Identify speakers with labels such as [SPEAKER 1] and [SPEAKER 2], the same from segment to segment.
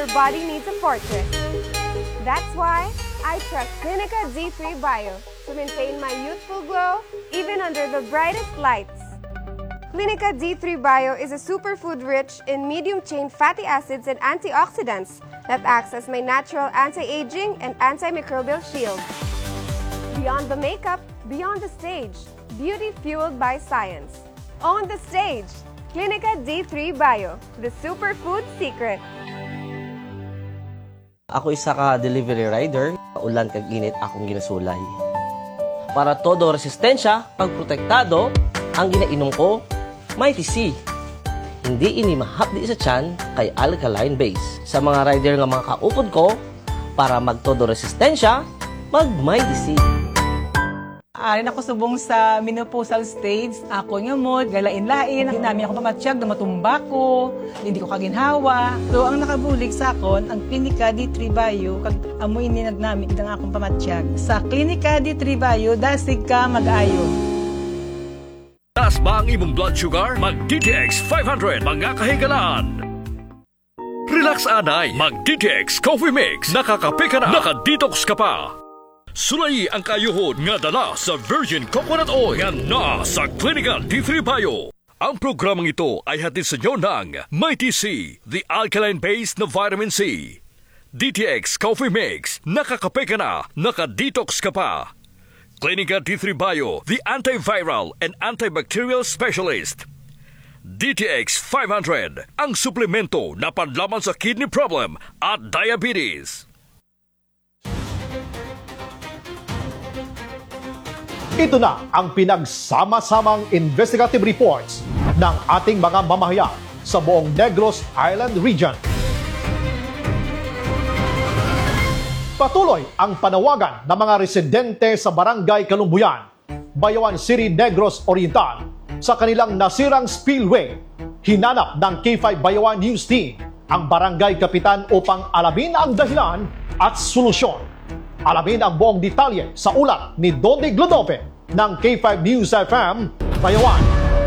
[SPEAKER 1] your body needs a fortress. That's why I trust Clinica D3 Bio to maintain my youthful glow even under the brightest lights. Clinica D3 Bio is a superfood rich in medium-chain fatty acids and antioxidants that acts as my natural anti-aging and antimicrobial shield. Beyond the makeup, beyond the stage, beauty fueled by science. On the stage, Clinica D3 Bio, the superfood secret.
[SPEAKER 2] Ako isa ka delivery rider, ulan kag init akong ginasulay. Para todo resistensya, pagprotektado, ang ginainom ko, Mighty C. Hindi ini mahapdi sa tiyan kay alkaline base. Sa mga rider nga mga kaupod ko, para magtodo resistensya, mag Mighty C.
[SPEAKER 3] Arin ako subong sa menopausal stage, ako nga mo, galain-lain, hindi namin ako pamatsyag na matumba ko, hindi ko kaginhawa. So ang nakabulig sa akon, ang Clinica D3 Bio, kag amoy ninag namin ang akong pamatsyag. Sa Clinica D3 Bio, dasig ka mag-ayo.
[SPEAKER 4] Taas ba ang imong blood sugar? Mag-DTX 500, mga kahigalaan. Relax anay, mag-DTX Coffee Mix, nakakape ka na, nakadetox ka pa. Sulay ang kayuhod nga dala sa virgin coconut oil nga na sa Clinica D3 Bio. Ang programang ito ay hatid sa inyo ng Mighty C, the alkaline-based na vitamin C. DTX Coffee Mix, nakakape ka na, nakadetox ka pa. Clinica D3 Bio, the antiviral and antibacterial specialist. DTX 500, ang suplemento na panlaban sa kidney problem at diabetes.
[SPEAKER 5] Ito na ang pinagsama-samang investigative reports ng ating mga mamamayan sa buong Negros Island Region. Patuloy ang panawagan ng mga residente sa Barangay Kalumbuyan, Bayawan City, Negros Oriental sa kanilang nasirang spillway. Hinanap ng K5 Bayawan News Team ang Barangay Kapitan upang alamin ang dahilan at solusyon. Alamin ang buong detalye sa ulat ni Donde Glodove ng K5 News FM, Bayawan.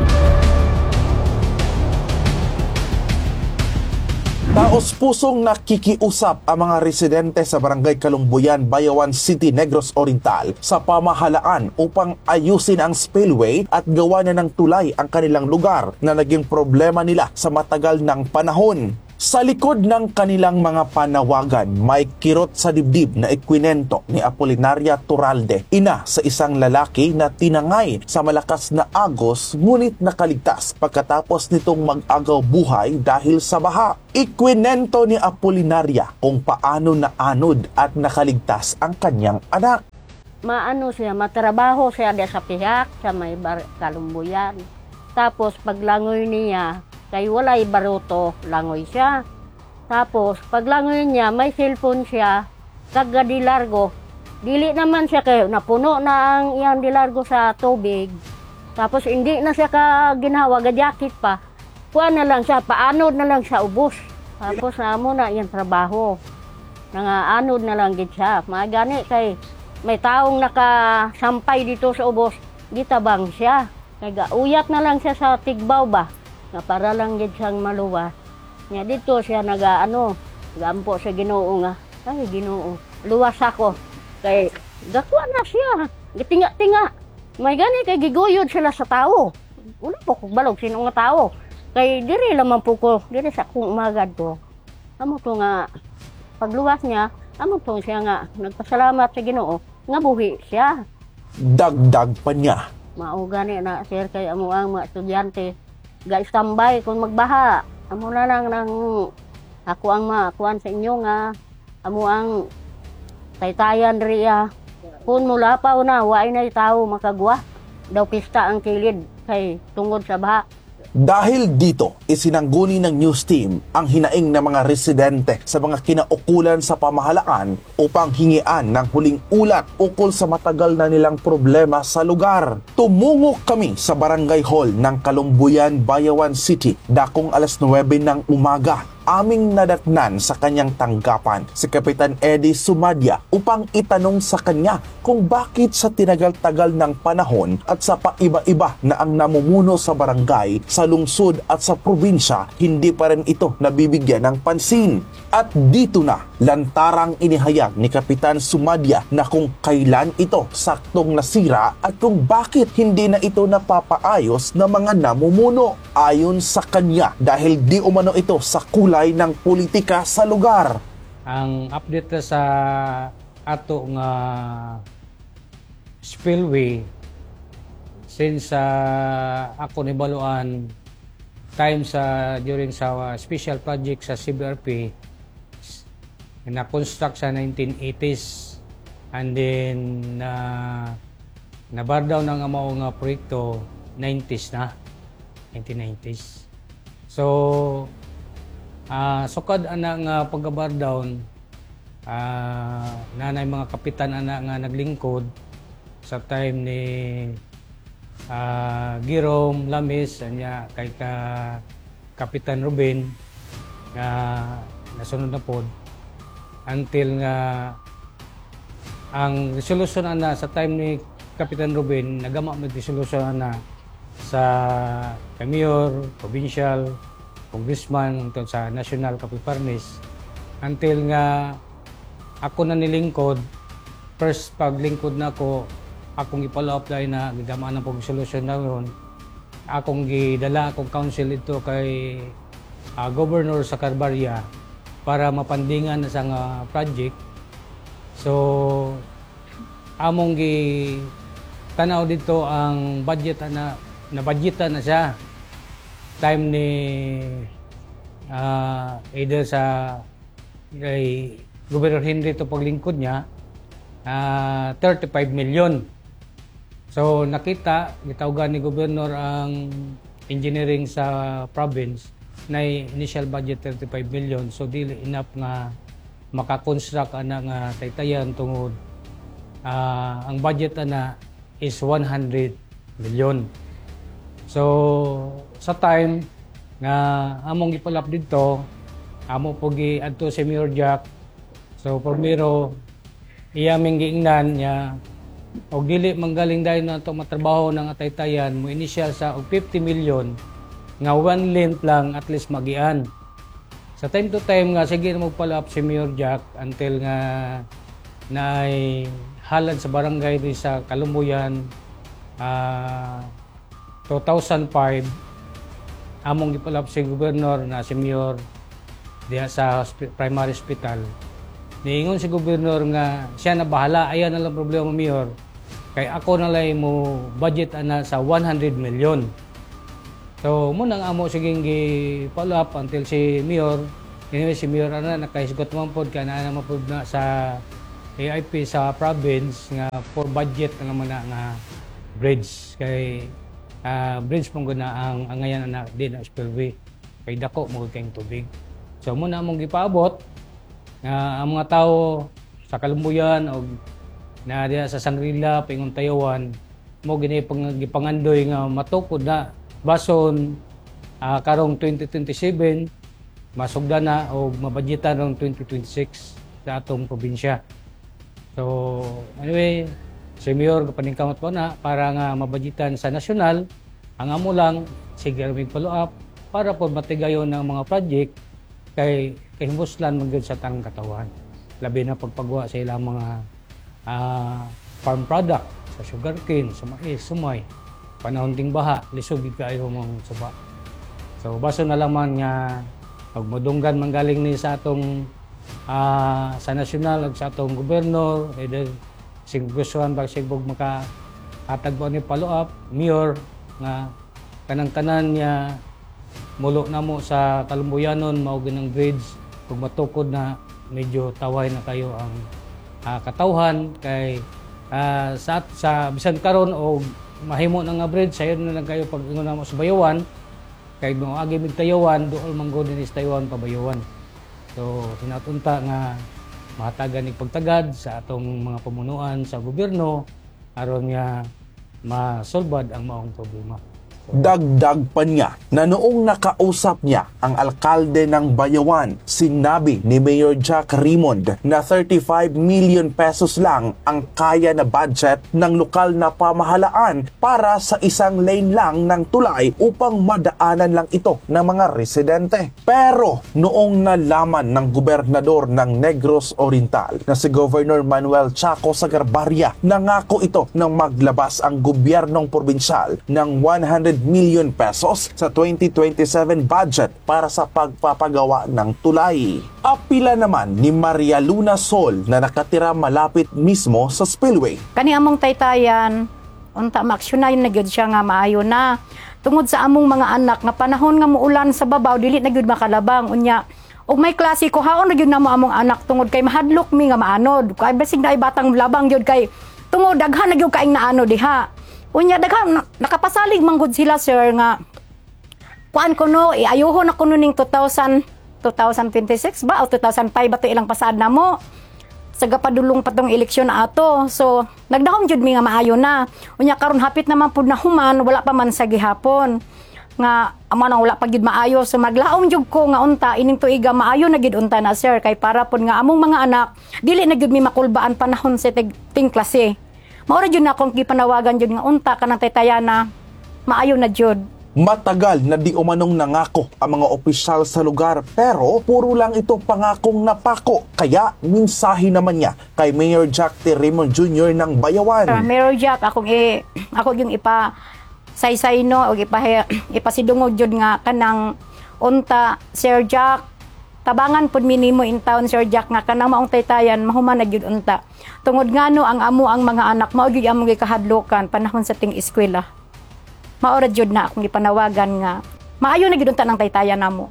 [SPEAKER 6] Taos-pusong nakikiusap ang mga residente sa Barangay Kalumbuyan, Bayawan City, Negros Oriental sa pamahalaan upang ayusin ang spillway at gawa na ng tulay ang kanilang lugar na naging problema nila sa matagal ng panahon. Sa likod ng kanilang mga panawagan, may kirot sa dibdib na ikwinento ni Apolinaria Turalde, ina sa isang lalaki na tinangay sa malakas na agos ngunit nakaligtas pagkatapos nitong mag-agaw buhay dahil sa baha. Ikwinento ni Apolinaria kung paano naanod at nakaligtas ang kanyang anak.
[SPEAKER 7] Maano siya, matrabaho siya sa pihak sa may Kalumbuyan. Tapos paglangoy niya, kay walay baruto, langoy siya. Tapos, paglangoy niya, may cellphone siya, kaga dilargo. Dili naman siya kayo, napuno na ang iyang dilargo sa tubig. Tapos, hindi na siya ginawa, gajakit pa. Kuha na lang siya, paanod na lang siya ubos. Tapos, naamo na iyang trabaho. Nangaanod na lang gid siya. Magani kay may taong nakasampay dito sa ubos, gitabang siya. Kaya uyat na lang siya sa tigbaw ba? Na para lang gid siyang maluwas. Nya dito siya gampo sa Ginoo nga. Ay Ginoo, luwas ako. Kay gakuha na siya. Gitinga-tinga. May gani kay giguyod sila sa tao. Wala po kog balog sino nga tao. Kay diri lamang po ko, diri sa akong umagad ko. Amo to nga pagluwas niya, amo to siya nga nagpasalamat sa Ginoo nga buhi siya.
[SPEAKER 6] Dagdag pa niya.
[SPEAKER 7] Mao gani na sir kay amo ang mga estudyante. Ga-standby kung magbaha. Amo na lang ng ako ang makuan sa inyo nga amo ang taytayan riya. Kung mula pa na, waay na tao makagwa. Daw pista ang kilid kay tungod sa baha.
[SPEAKER 6] Dahil dito, isinangguni ng news team ang hinaing ng mga residente sa mga kinaukulan sa pamahalaan upang hingian ng huling ulat ukol sa matagal na nilang problema sa lugar. Tumungo kami sa barangay hall ng Kalumbuyan, Bayawan City, dakong alas 9 ng umaga. aming nadatnan sa kanyang tanggapan si Kapitan Eddie Sumadia upang itanong sa kanya kung bakit sa tinagal-tagal ng panahon at sa paiba-iba na ang namumuno sa barangay, sa lungsod at sa probinsya, hindi pa rin ito nabibigyan ng pansin. At dito na lantarang inihayag ni Kapitan Sumadia na kung kailan ito saktong nasira at kung bakit hindi na ito napapaayos ng mga namumuno. Ayon sa kanya, dahil di umano ito sa kulay ng politika sa lugar.
[SPEAKER 8] Ang update sa ato nga spillway, since ako nibaluan time during sa special project sa CBRP, na-construct sa 1980s and then na-bar down ang amao nga proyekto 1990s. So, sukad ana nga pagka-bar down, nanay mga kapitan ana nga naglingkod sa time ni Girom Lamis anya kay Kapitan Ruben nga nasunod na pod until nga ang resolution ana sa time ni Kapitan Ruben nagama mo resolution ana sa mayor, provincial, congressman, ito sa national kapiparnis until nga ako na nilingkod. First paglingkod na ako, akong ipalo-apply na gigamaan ng pag-solusyon na yun. Akong gidala akong council ito kay governor sa Carbaria para mapandingan na sa project. So among tanaw dito ang budget na budgetan na siya time ni either sa kay Governor Henry to paglingkod niya 35 million. So nakita gitawgan ni Governor ang engineering sa province na initial budget 35 million, so dili enough nga makakonstruct ana nga taytayan tungod ang budget ana is 100 million. So sa time nga among ipalap dito, amo po adto si Mayor Jack. So primero iyaming giingnan niya og dili manggaling dahil na ito matrabaho ng ataytayan mo initial sa 50 million nga one length lang at least magian. Sa time to time nga sige na magpalap si Mayor Jack until nga naay halad sa barangay di sa Kalumbuyan 2005 among gipalap si Governor na si Mayor diha sa primary hospital. Niingon si Governor nga siya na bahala, ayan na lang problema Mayor. Kay ako na lang mo budget ana sa 100 million. So muna nga amo siging gi-follow up until si Mayor, anyway si Mayor ana nakahisgot man pod kana na mapud na sa AIP sa province nga for budget nga man nga bridge kay bridge mong guna ang ngayon na din ang spillway kay dako mo kayong tubig. So muna mong gipaabot ang mga tao sa Kalumbuyan o na diya sa Sangrila pingon Tayawan mo gini gipangandoy nga matukod na bason karong 2027 masugda na o mabudgetan rong 2026 sa atong probinsya. So anyway, si Mayor kapaningkamot po na para nga mabudgetan sa nasyonal, ang amo lang sige ring follow up para po matigayon ng mga project kay himuslan man gyud sa tanang katawan. Labi na pagpagawa sa ilang mga farm product sa sugarcane, sa mais, sumay. Panahon ding baha, lisod gid kaayo mong suba. So baso na lamang nga magmudunggan manggaling ni sa atong sa nasyonal ug sa atong gobernador, either sing gustuhan ba sigbog makatagbo ni follow up Mayor nga kanang-tanan niya mulo na mo sa Kalumbuyanon mao ginang bridge ug matukod na medyo taway na kayo ang katawhan kay sa bisan karon og mahimo na nga bridge sayon na lang kayo pag ingon na mo sa Bayawan kay mo agi mig Tayawan duol man gud ni Tayawan pa Bayawan. So hinatunta nga mahatagan ning pagtagad sa atong mga pamunuan sa gobyerno aron nga masolbad ang maong problema.
[SPEAKER 6] Dagdag pa niya na noong nakausap niya ang alkalde ng Bayawan, sinabi ni Mayor Jack Raymond na 35 million pesos lang ang kaya na budget ng lokal na pamahalaan para sa isang lane lang ng tulay upang madaanan lang ito ng mga residente. Pero noong nalaman ng gobernador ng Negros Oriental na si Governor Manuel Chaco Sagarbarria, nangako ito nang maglabas ang gobyernong probinsyal ng 100 million pesos sa 2027 budget para sa pagpapagawa ng tulay. Apila naman ni Maria Luna Sol na nakatira malapit mismo sa spillway.
[SPEAKER 9] Kani among taytayan, unta maaksyonayon na gyud siya nga maayo na. Tungod sa among mga anak nga panahon nga muulan sa babaw dili na gyud makalabang unya. Og may klase ko haon na gyud namo among anak tungod kay mahadlok mi nga maanod. Kay basig na batang labang gyud kay tungod daghan na gyud kaing naano diha. Unya daghan nakapasalig manggod sila sir nga kuan ko no iayuhon ako no ning 2026 ba o 2005 ba to ilang pasad na mo sa gapadulong patong eleksyon na ato. So nagdahom jud mi nga maayo na. Unya karon hapit naman pud na human wala pa man sa gihapon nga amo nang wala pa gid maayo. So maglaom jud ko nga unta ining tuiga maayo na gid unta na sir kay para pud nga among mga anak dili na gid mi makulbaan panahon sa ting klase. Maura jud na akong gipanawagan jud nga unta kanang taytayana maayo na jud.
[SPEAKER 6] Matagal na di umanong nangako ang mga opisyal sa lugar pero puro lang ito pangakong napako. Kaya minsahe naman niya kay Mayor Jack T. Raymond Jr. ng Bayawan.
[SPEAKER 9] Mayor Jack, ako yung ipa-saysay no o ipasidungog jud nga kanang unta Sir Jack. Tabangan pud minimo in town Sir Jack nga kanang maong taytayan mahuman na gyud unta. Tungod ngano ang amo ang mga anak mao gyud among gikahadlokan panahon sa ting eskwela. Maora jud na akong gipanawagan nga maayo na gyud unta ng taytayan namo.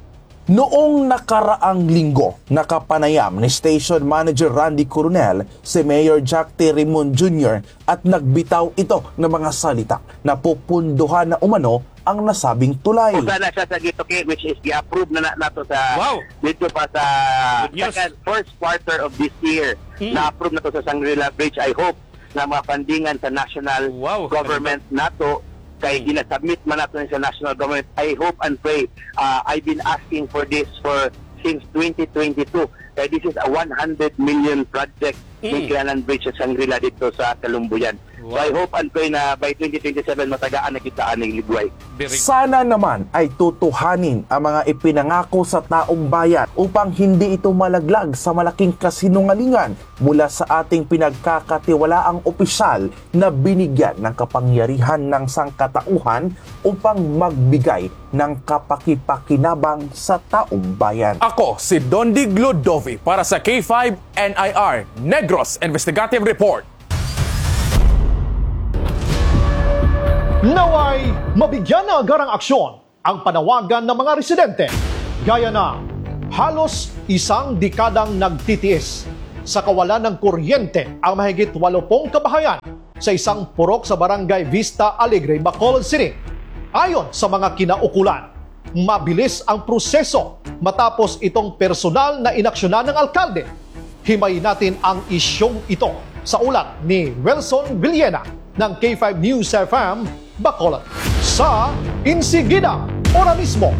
[SPEAKER 6] Noong nakaraang linggo, nakapanayam ni Station Manager Randy Coronel si Mayor Jack T. Raymond Jr. at nagbitaw ito ng mga salita na pupunduhan na umano ang nasabing tulay.
[SPEAKER 10] Sana siya sa Gitoke which is i-approve na nato sa dito pa sa first quarter of this year. Na-approve na to sa Shangri-La Bridge. I hope na mga fundingan sa national government nato kay ginasubmit man nato sa national government. I hope and pray. I've been asking for this since 2022. Kaya this is a 100 million project ng Granan Bridge sa Shangri-La dito sa Kalumbuyan. So I hope and pray na by 2027 matagaan na kita aning ligway.
[SPEAKER 6] Sana naman ay tutuhanin ang mga ipinangako sa taong bayan upang hindi ito malaglag sa malaking kasinungalingan mula sa ating pinagkakatiwalaang opisyal na binigyan ng kapangyarihan ng sangkatauhan upang magbigay ng kapakipakinabang sa taong bayan.
[SPEAKER 11] Ako si Don Diglodovi para sa K5 NIR Negros Investigative Report.
[SPEAKER 5] Naway mabigyan na agarang aksyon ang panawagan ng mga residente gaya na halos isang dekadang nagtitiis sa kawalan ng kuryente ang mahigit 80 kabahayan sa isang purok sa Barangay Vista Alegre, Bacolod City. Ayon sa mga kinaukulan, mabilis ang proseso matapos itong personal na inaksyonan ng alkalde. Himayin natin ang isyong ito sa ulat ni Wilson Villena ng K5 News FM Bacolod. Sa Insigida, ora mismo.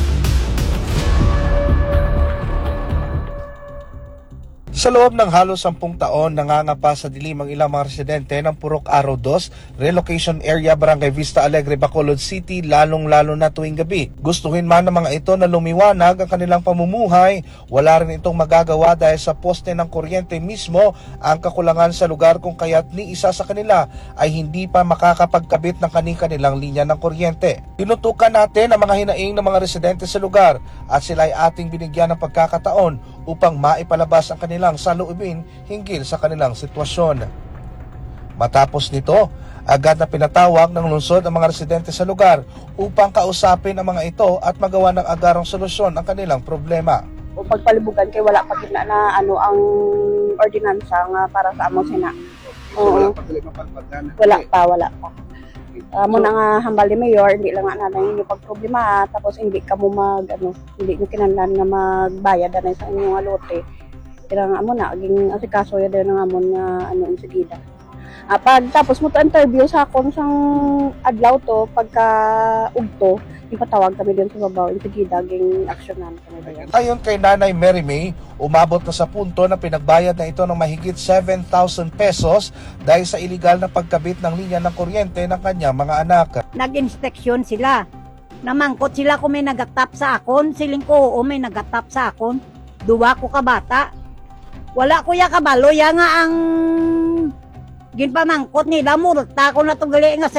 [SPEAKER 12] Sa loob ng halos 10 taon, nangangapa sa dilim ang ilang mga residente ng Purok Araw 2, Relocation Area, Barangay Vista Alegre, Bacolod City, lalong-lalo na tuwing gabi. Gustuhin man ng mga ito na lumiwanag ang kanilang pamumuhay, wala rin itong magagawa dahil sa poste ng kuryente mismo ang kakulangan sa lugar kung kaya't ni isa sa kanila ay hindi pa makakapagkabit ng kanilang linya ng kuryente. Tinutukan natin ang mga hinaing ng mga residente sa lugar at sila ay ating binigyan ng pagkakataon upang maipalabas ang kanilang saloobin hinggil sa kanilang sitwasyon. Matapos nito, agad na pinatawag ng lungsod ang mga residente sa lugar upang kausapin ang mga ito at magawa ng agarang solusyon ang kanilang problema.
[SPEAKER 13] O pagpalibugan kay wala pa gina na ang ordinansa nga para sa amo sina. Oo. Wala pa. Muna nga hambal ni Mayor, hindi lang nga nalang yung pagproblema, tapos hindi ka mo hindi mo kinahanglan nga magbayad na sa inyong alote. Kaya nga mo na, aging asikaso ya din nga mo nga Insigida. Tapos mo to interview sa akong sang adlaw to pagka ugto, ipatawag kami doon sa babaw, sige daging aksyonan kami doon.
[SPEAKER 12] Ayon kay Nanay Mary May, umabot na sa punto na pinagbayad na ito ng mahigit 7,000 pesos dahil sa iligal na pagkabit ng linya ng kuryente ng kanyang mga anak.
[SPEAKER 14] Nag-inspeksyon sila. Namangkot sila kung may nagatap sa akon, siling ko oo may nagatap sa akon. Duwa ko ka bata. Wala ko ya kabalo, ya nga ang ginpamangkot nila, murta ko na itong gali nga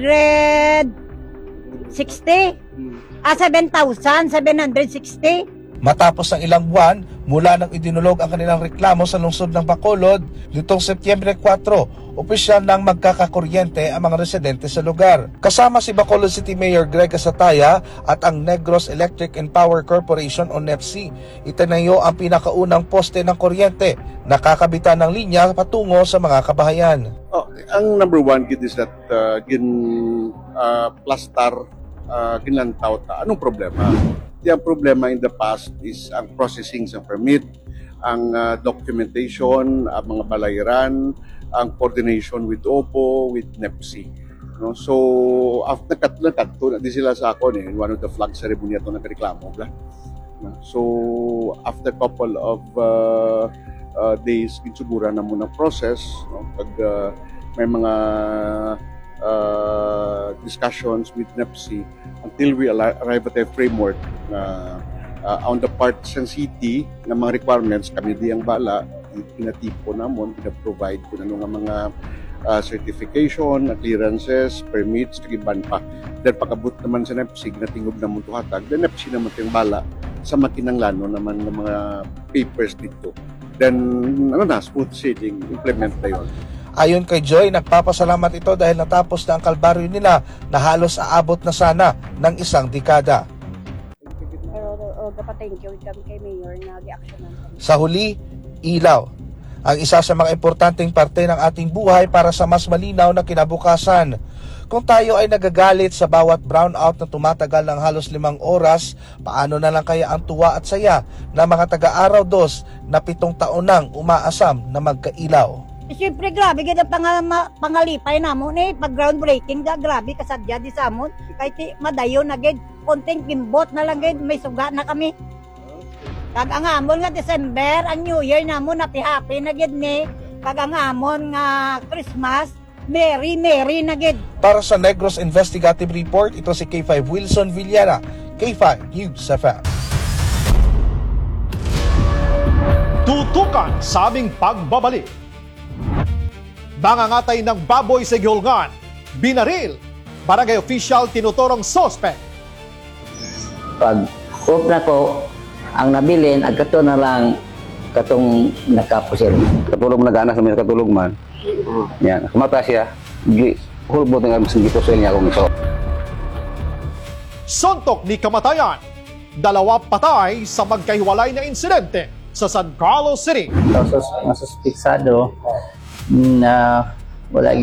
[SPEAKER 14] 760. 7,760.
[SPEAKER 12] Matapos ang ilang buwan, mula nang idinulog ang kanilang reklamo sa lungsod ng Bacolod, nitong Setyembre 4, opisyal nang magkakakuryente ang mga residente sa lugar. Kasama si Bacolod City Mayor Greg Asataya at ang Negros Electric and Power Corporation o NEPC. Itinayo ang pinakaunang poste ng kuryente, nakakabitan ng linya patungo sa mga kabahayan.
[SPEAKER 15] Ang number one gid is that plastar ginlantaw ta. Anong problema? Ang problema in the past is ang processing sa permit, ang documentation, ang mga balayaran, ang coordination with OPO, with NEPC. No? So, after nakadto na di sila sa ako in one of the flag ceremony ato nagreklamo. So, after couple of days, ginsugura na muna process. No? Pag may mga discussions with NEPC until we arrive at a framework on the part ng city ng mga requirements, kami di ang bala, pinatipo namon, pinaprovide ko na nga mga certification, clearances, permits, kagiban pa. Then pagabot naman sa NEPC, natingog na mong tuhatag, then NEPC naman yung bala sa makinanglano naman ng mga papers dito. Then, smooth sailing, implement na yun.
[SPEAKER 12] Ayon kay Joy, nagpapasalamat ito dahil natapos na ang kalbaryo nila na halos aabot na sana ng isang dekada.
[SPEAKER 13] Pero thank you kay Mayor na gi-actionan.
[SPEAKER 12] Sa huli, ilaw. Ang isa sa mga importanteng parte ng ating buhay para sa mas malinaw na kinabukasan. Kung tayo ay nagagalit sa bawat brownout na tumatagal ng halos 5 oras, paano na lang kaya ang tuwa at saya na mga taga-araw 2 na 7 taon nang umaasam na magkailaw?
[SPEAKER 14] Siyempre, grabe, ganda pangalipay na mo ni pag groundbreaking, grabe, kasadya di sa amon. Kahit madayo na gid, konting kimbot na lang gid, may suga na kami. Kag ang amon nga December, ang New Year na mo, happy na gid ni. Kag ang amon nga Christmas, Merry na gid.
[SPEAKER 12] Para sa Negros Investigative Report, ito si K5 Wilson Villera, K5 News FM.
[SPEAKER 5] Tutukan sa aming pagbabalik. Nangangatay ng baboy sa Gihulngan, binaril, barangay official tinuturong suspect.
[SPEAKER 16] Pag upna ko, ang nabilin, agkato na lang katong nakapusil.
[SPEAKER 17] Katulog na gana sa mga katulog man. Yan, kumata siya, hulbot nga mas gipusil niya akong iso.
[SPEAKER 5] Suntok ni kamatayan, 2 patay sa magkahiwalay na insidente sa San Carlos City.
[SPEAKER 16] Masuspiksado na wala